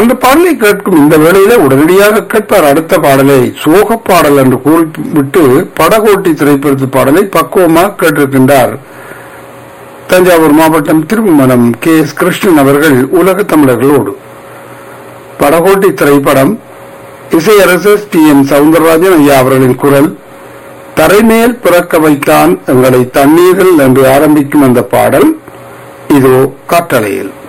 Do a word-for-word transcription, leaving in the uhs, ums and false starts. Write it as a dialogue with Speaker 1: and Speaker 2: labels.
Speaker 1: அந்த பாடலை கேட்கும் இந்த வேளையில உடனடியாக கேட்பார் அடுத்த பாடலை சோக பாடல் என்று கூறிவிட்டு படகோட்டி திரைப்படத்து பாடலை பக்குவமாக கேட்டிருக்கின்றார் தஞ்சாவூர் மாவட்டம் திருமணம் கே எஸ் கிருஷ்ணன் அவர்கள் உலக தமிழர்களோடு. படகோட்டி திரைப்படம் இசையரசர் டி எம் சவுந்தரராஜன் ஐயா அவர்களின் குரல். தரைமேல் பிறக்க வைத்தான் எங்களை தண்ணீரில் என்று ஆரம்பிக்கும் அந்த பாடல் இதோ காற்றலையில்.